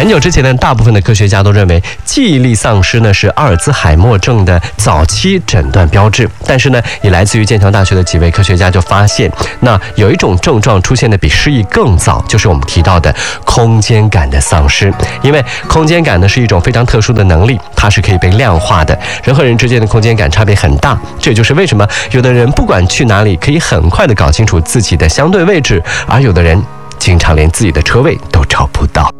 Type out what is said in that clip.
很久之前呢，大部分的科学家都认为记忆力丧失呢是阿尔兹海默症的早期诊断标志。但是呢，也来自于剑桥大学的几位科学家就发现，那有一种症状出现的比失忆更早，就是我们提到的空间感的丧失。因为空间感呢是一种非常特殊的能力，它是可以被量化的，人和人之间的空间感差别很大。这也就是为什么有的人不管去哪里可以很快的搞清楚自己的相对位置，而有的人经常连自己的车位都找不到。